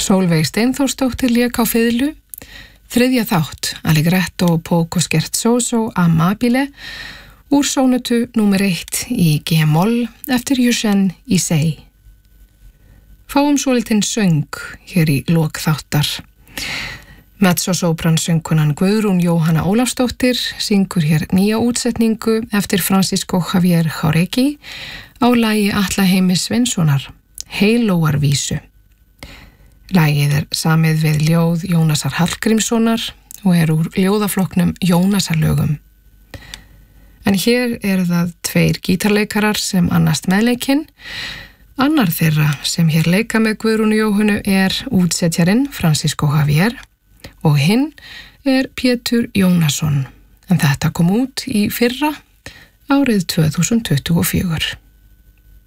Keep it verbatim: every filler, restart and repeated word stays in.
Sólveig Steinþórsdóttir lék á fiðlu, þriðja þátt Allegretto poco scherzoso amabile úr sónatu númer eitt í G-moll eftir Eugène Issei. Fáum svolítinn söng hér í lok þáttar. Mezzosopran söngkonan Guðrún Jóhanna Ólafsdóttir syngur hér nýja útsetningu eftir Francisco Javier Jáuregui á lagi Atla Heimis Sveinssonar, Heilóarvísu. Lagið er samið við ljóð Jónasar Hallgrímssonar og er úr ljóðaflokknum Jónasarlögum. En hér eru það tveir gítarleikarar sem annast meðleikinn. Annar þeirra sem hér leika með Guðrúnu Jóhönnu er útsetjarinn Francisco Javier og hinn er Pétur Jónasson. En þetta kom út í fyrra árið tvö þúsund tuttugu og fjögur.